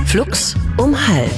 Flux um 12:30.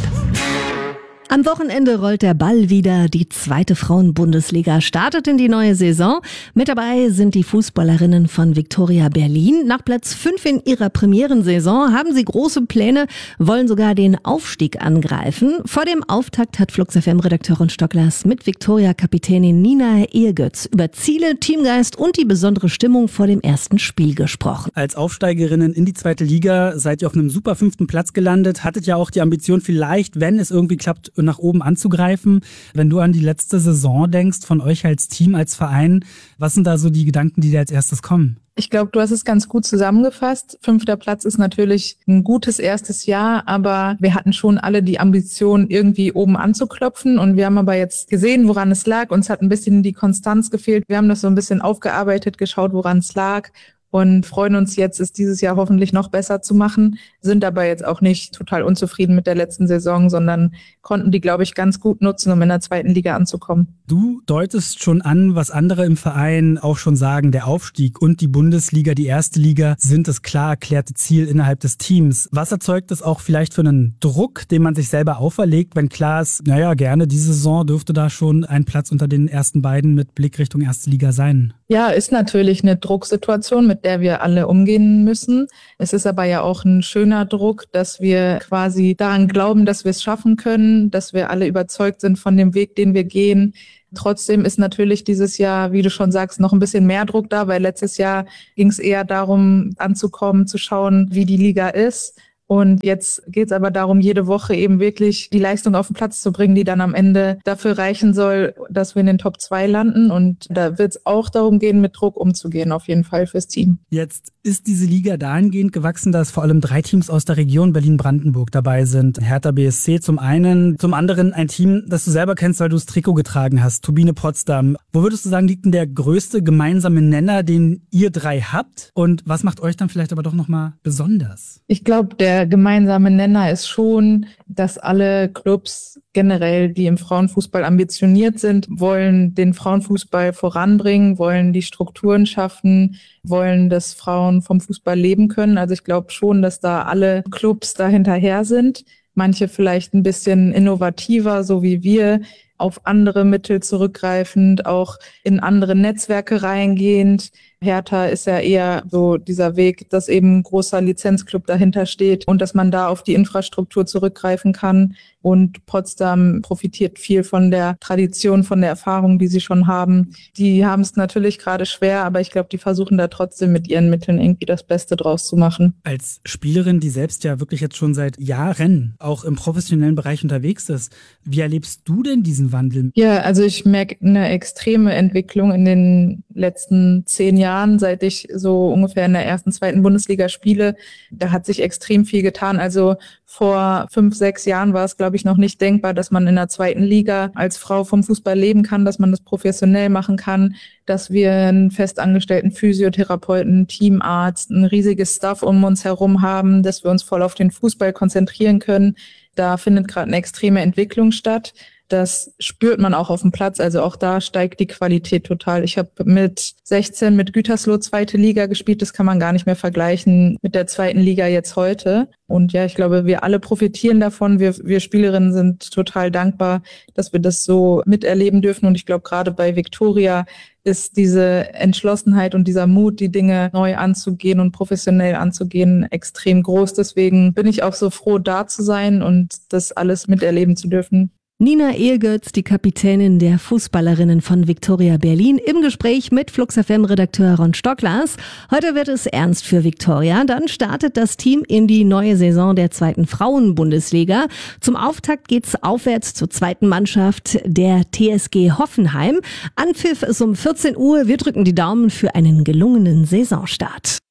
Am Wochenende rollt der Ball wieder. Die zweite Frauenbundesliga startet in die neue Saison. Mit dabei sind die Fußballerinnen von Viktoria Berlin. Nach Platz 5 in ihrer Premierensaison haben sie große Pläne, wollen sogar den Aufstieg angreifen. Vor dem Auftakt hat Flux FM-Redakteurin Stocklas mit Viktoria-Kapitänin Nina Ehrgötz über Ziele, Teamgeist und die besondere Stimmung vor dem ersten Spiel gesprochen. Als Aufsteigerinnen in die zweite Liga seid ihr auf einem super 5. Platz gelandet. Hattet ja auch die Ambition, vielleicht, wenn es irgendwie klappt, nach oben anzugreifen. Wenn du an die letzte Saison denkst, von euch als Team, als Verein, was sind da so die Gedanken, die dir als erstes kommen? Ich glaube, du hast es ganz gut zusammengefasst. 5. Platz ist natürlich ein gutes erstes Jahr, aber wir hatten schon alle die Ambition, irgendwie oben anzuklopfen. Und wir haben aber jetzt gesehen, woran es lag. Uns hat ein bisschen die Konstanz gefehlt. Wir haben das so ein bisschen aufgearbeitet, geschaut, woran es lag. Und freuen uns jetzt, es dieses Jahr hoffentlich noch besser zu machen, sind aber jetzt auch nicht total unzufrieden mit der letzten Saison, sondern konnten die, glaube ich, ganz gut nutzen, um in der zweiten Liga anzukommen. Du deutest schon an, was andere im Verein auch schon sagen, der Aufstieg und die Bundesliga, die erste Liga, sind das klar erklärte Ziel innerhalb des Teams. Was erzeugt das auch vielleicht für einen Druck, den man sich selber auferlegt, wenn klar ist, gerne, diese Saison dürfte da schon ein Platz unter den ersten beiden mit Blick Richtung erste Liga sein? Ja, ist natürlich eine Drucksituation, mit der wir alle umgehen müssen. Es ist aber ja auch ein schöner Druck, dass wir quasi daran glauben, dass wir es schaffen können, dass wir alle überzeugt sind von dem Weg, den wir gehen. Trotzdem ist natürlich dieses Jahr, wie du schon sagst, noch ein bisschen mehr Druck da, weil letztes Jahr ging es eher darum, anzukommen, zu schauen, wie die Liga ist. Und jetzt geht es aber darum, jede Woche eben wirklich die Leistung auf den Platz zu bringen, die dann am Ende dafür reichen soll, dass wir in den Top 2 landen. Und da wird es auch darum gehen, mit Druck umzugehen, auf jeden Fall fürs Team. Jetzt ist diese Liga dahingehend gewachsen, dass vor allem 3 Teams aus der Region Berlin-Brandenburg dabei sind. Hertha BSC zum einen, zum anderen ein Team, das du selber kennst, weil du das Trikot getragen hast, Turbine Potsdam. Wo würdest du sagen, liegt denn der größte gemeinsame Nenner, den ihr 3 habt? Und was macht euch dann vielleicht aber doch nochmal besonders? Ich glaube, der gemeinsame Nenner ist schon, dass alle Clubs generell, die im Frauenfußball ambitioniert sind, wollen den Frauenfußball voranbringen, wollen die Strukturen schaffen, wollen, dass Frauen vom Fußball leben können. Also ich glaube schon, dass da alle Clubs da hinterher sind. Manche vielleicht ein bisschen innovativer, so wie wir, auf andere Mittel zurückgreifend, auch in andere Netzwerke reingehend. Hertha ist ja eher so dieser Weg, dass eben ein großer Lizenzclub dahinter steht und dass man da auf die Infrastruktur zurückgreifen kann. Und Potsdam profitiert viel von der Tradition, von der Erfahrung, die sie schon haben. Die haben es natürlich gerade schwer, aber ich glaube, die versuchen da trotzdem mit ihren Mitteln irgendwie das Beste draus zu machen. Als Spielerin, die selbst ja wirklich jetzt schon seit Jahren auch im professionellen Bereich unterwegs ist, wie erlebst du denn diesen Wandel? Ja, also ich merke eine extreme Entwicklung in den letzten 10 Jahren, seit ich so ungefähr in der 1., 2. Bundesliga spiele. Da hat sich extrem viel getan. Also vor 5, 6 Jahren war es, glaube ich, noch nicht denkbar, dass man in der 2. Liga als Frau vom Fußball leben kann, dass man das professionell machen kann, dass wir einen festangestellten Physiotherapeuten, Teamarzt, ein riesiges Staff um uns herum haben, dass wir uns voll auf den Fußball konzentrieren können. Da findet gerade eine extreme Entwicklung statt. Das spürt man auch auf dem Platz, also auch da steigt die Qualität total. Ich habe mit 16 mit Gütersloh 2. Liga gespielt, das kann man gar nicht mehr vergleichen mit der 2. Liga jetzt heute. Und ja, ich glaube, wir alle profitieren davon. Wir Spielerinnen sind total dankbar, dass wir das so miterleben dürfen. Und ich glaube, gerade bei Viktoria ist diese Entschlossenheit und dieser Mut, die Dinge neu anzugehen und professionell anzugehen, extrem groß. Deswegen bin ich auch so froh, da zu sein und das alles miterleben zu dürfen. Nina Ehrgötz, die Kapitänin der Fußballerinnen von Viktoria Berlin, im Gespräch mit Flux FM-Redakteur Ron Stocklas. Heute wird es ernst für Viktoria. Dann startet das Team in die neue Saison der 2. Frauenbundesliga. Zum Auftakt geht's aufwärts zur 2. Mannschaft der TSG Hoffenheim. Anpfiff ist um 14 Uhr. Wir drücken die Daumen für einen gelungenen Saisonstart.